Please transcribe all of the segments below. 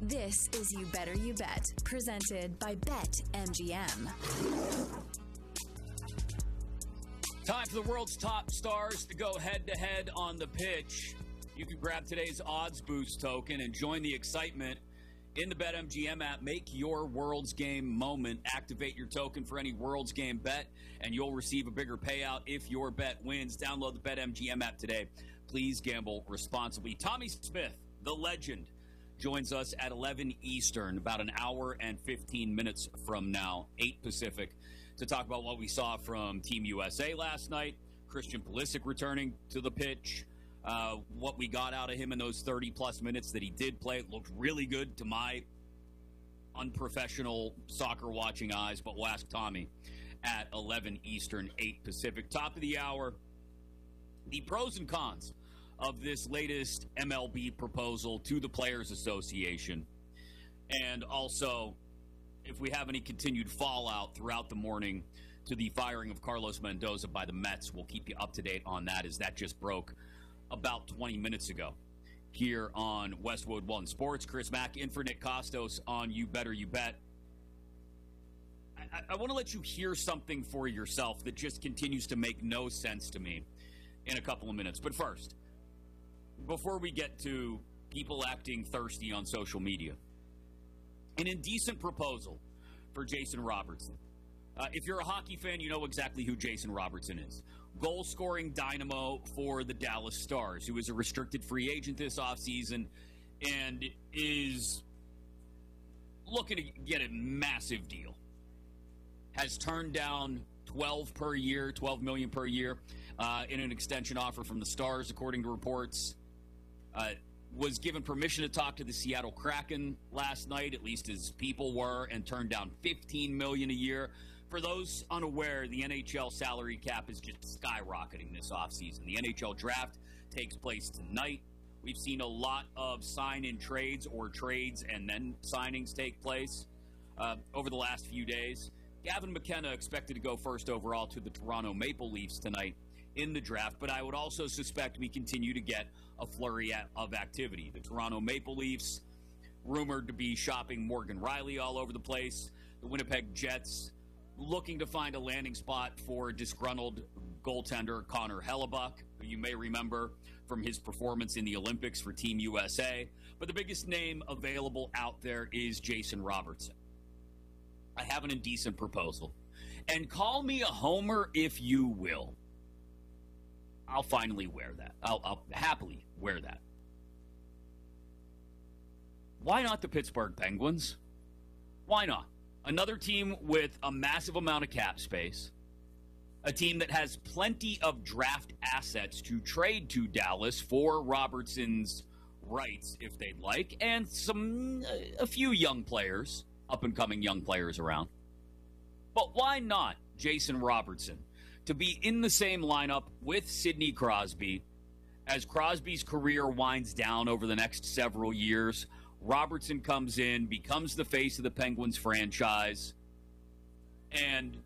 This is You Better You Bet, presented by BetMGM. Time for the world's top stars to go head-to-head on the pitch. You can grab today's Odds Boost token and join the excitement in the BetMGM app. Make your World's Game moment. Activate your token for any World's Game bet, and you'll receive a bigger payout if your bet wins. Download the BetMGM app today. Please gamble responsibly. Tommy Smith, the legend, joins us at 11 Eastern, about an hour and 15 minutes from now, 8 Pacific, to talk about what we saw from Team USA last night, Christian Pulisic returning to the pitch, what we got out of him in those 30-plus minutes that he did play. It looked really good to my unprofessional soccer-watching eyes, but we'll ask Tommy at 11 Eastern, 8 Pacific. Top of the hour, the pros and cons of this latest MLB proposal to the Players Association, and also if we have any continued fallout throughout the morning to the firing of Carlos Mendoza by the Mets. We'll keep you up to date on that, as that just broke about 20 minutes ago here on Westwood One Sports. Chris Mack in for Nick Costos on You Better You Bet. I want to let you hear something for yourself that just continues to make no sense to me in a couple of minutes. But first, before we get to people acting thirsty on social media, an indecent proposal for Jason Robertson. If you're a hockey fan, you know exactly who Jason Robertson is. Goal-scoring dynamo for the Dallas Stars, who is a restricted free agent this offseason and is looking to get a massive deal. Has turned down $12 million per year in an extension offer from the Stars, according to reports. Was given permission to talk to the Seattle Kraken last night, at least his people were, and turned down $15 million a year. For those unaware, the NHL salary cap is just skyrocketing this offseason. The NHL draft takes place tonight. We've seen a lot of sign-in trades or trades and then signings take place over the last few days. Gavin McKenna expected to go first overall to the Toronto Maple Leafs tonight in the draft, but I would also suspect we continue to get a flurry of activity. The Toronto Maple Leafs rumored to be shopping Morgan Riley all over the place. The Winnipeg Jets looking to find a landing spot for disgruntled goaltender Connor Hellebuck, who you may remember from his performance in the Olympics for Team USA. But the biggest name available out there is Jason Robertson. I have an indecent proposal. And call me a homer if you will. I'll finally wear that. I'll happily wear that. Why not the Pittsburgh Penguins? Why not? Another team with a massive amount of cap space. A team that has plenty of draft assets to trade to Dallas for Robertson's rights, if they'd like, and a few young players, up-and-coming young players around. But why not Jason Robertson to be in the same lineup with Sidney Crosby as Crosby's career winds down over the next several years? Robertson comes in, becomes the face of the Penguins franchise, and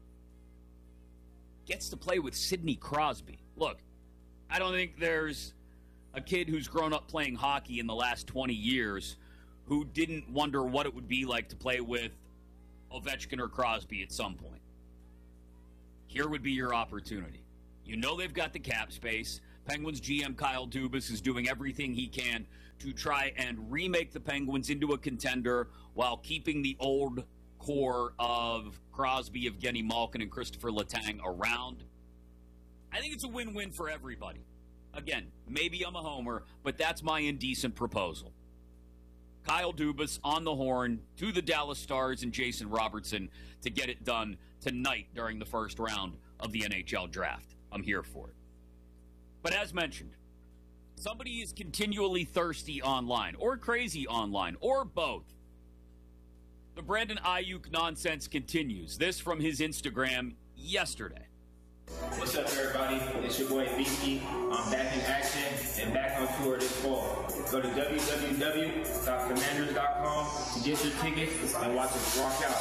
gets to play with Sidney Crosby. Look, I don't think there's a kid who's grown up playing hockey in the last 20 years who didn't wonder what it would be like to play with Ovechkin or Crosby at some point. Here would be your opportunity. You know they've got the cap space. Penguins GM Kyle Dubas is doing everything he can to try and remake the Penguins into a contender while keeping the old core of Crosby, Evgeny Malkin, and Christopher Letang around. I think it's a win-win for everybody. Again, maybe I'm a homer, but that's my indecent proposal. Kyle Dubas on the horn to the Dallas Stars and Jason Robertson to get it done tonight during the first round of the NHL draft. I'm here for it. But as mentioned, somebody is continually thirsty online, or crazy online, or both. The Brandon Ayuk nonsense continues. This from his Instagram yesterday. What's up, everybody? It's your boy Beaky. I'm back in action and back on tour this fall. Go to www.commanders.com to get your tickets and watch us rock out.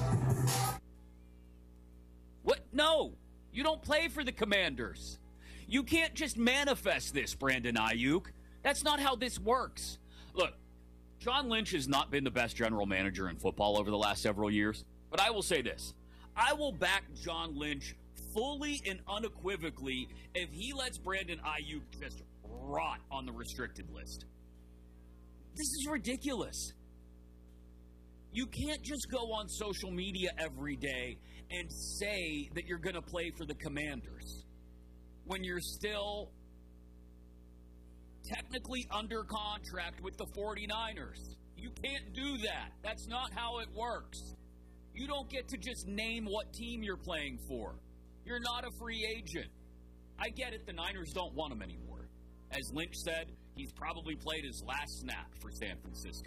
What? No, you don't play for the Commanders. You can't just manifest this, Brandon Ayuk. That's not how this works. Look, John Lynch has not been the best general manager in football over the last several years, but I will say this. I will back John Lynch fully and unequivocally if he lets Brandon Ayuk just rot on the restricted list. This is ridiculous. You can't just go on social media every day and say that you're going to play for the Commanders when you're still technically under contract with the 49ers. You can't do that. That's not how it works. You don't get to just name what team you're playing for. You're not a free agent. I get it, the Niners don't want him anymore. As Lynch said, he's probably played his last snap for San Francisco.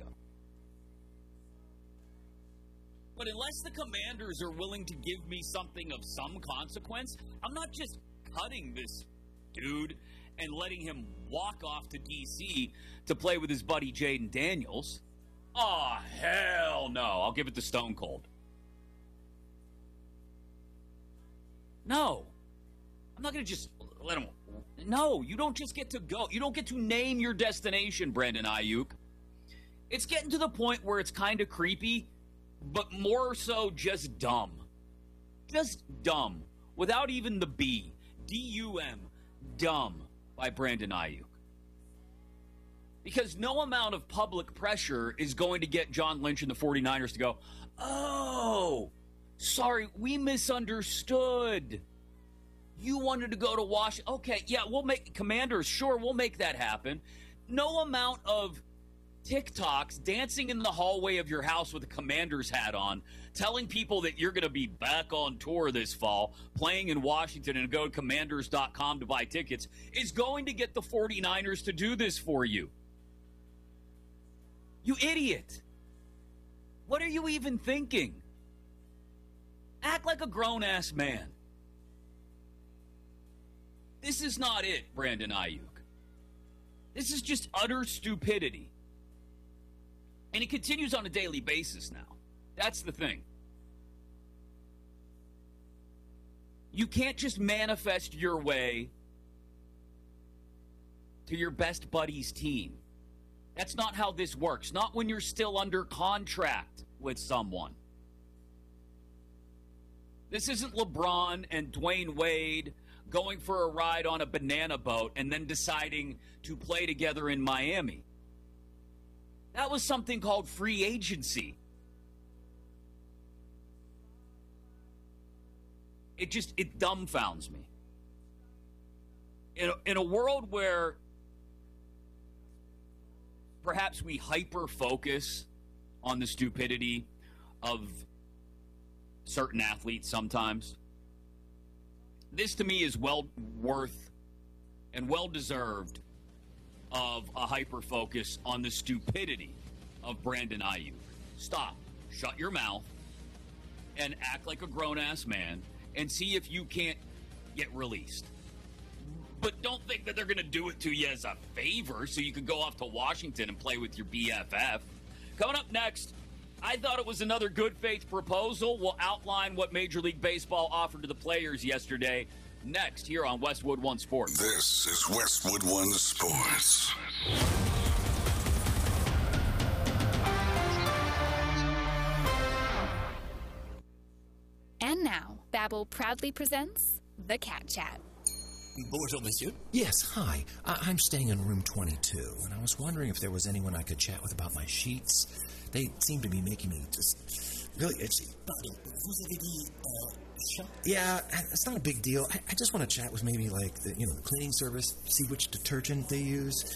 But unless the Commanders are willing to give me something of some consequence, I'm not just cutting this dude and letting him walk off to D.C. to play with his buddy Jaden Daniels. Oh, hell no. I'll give it to Stone Cold. No. I'm not going to just let him... No, you don't just get to go. You don't get to name your destination, Brandon Ayuk. It's getting to the point where it's kind of creepy, but more so just dumb. Just dumb. Without even the B. D-U-M. Dumb by Brandon Ayuk. Because no amount of public pressure is going to get John Lynch and the 49ers to go, oh, sorry, we misunderstood. You wanted to go to Washington. Okay, yeah, we'll make Commanders. Sure, we'll make that happen. No amount of TikToks dancing in the hallway of your house with a Commanders hat on, telling people that you're going to be back on tour this fall, playing in Washington, and go to commanders.com to buy tickets, is going to get the 49ers to do this for you. You idiot. What are you even thinking? Act like a grown-ass man. This is not it, Brandon Ayuk. This is just utter stupidity. And it continues on a daily basis now. That's the thing. You can't just manifest your way to your best buddy's team. That's not how this works. Not when you're still under contract with someone. This isn't LeBron and Dwayne Wade going for a ride on a banana boat and then deciding to play together in Miami. That was something called free agency. It dumbfounds me. In a world where perhaps we hyper-focus on the stupidity of certain athletes sometimes, this to me is well worth and well deserved of a hyper-focus on the stupidity of Brandon Ayuk. Stop. Shut your mouth and act like a grown-ass man and see if you can't get released. But don't think that they're going to do it to you as a favor so you can go off to Washington and play with your BFF. Coming up next, I thought it was another good faith proposal. We'll outline what Major League Baseball offered to the players yesterday. Next, here on Westwood One Sports. This is Westwood One Sports. And now, Babbel proudly presents The Cat Chat. Bonjour, monsieur. Yes, hi. I'm staying in room 22, and I was wondering if there was anyone I could chat with about my sheets. They seem to be making me just really itchy. Pardon, vous avez dit chat? Yeah, it's not a big deal. I just want to chat with maybe like the cleaning service, see which detergent they use.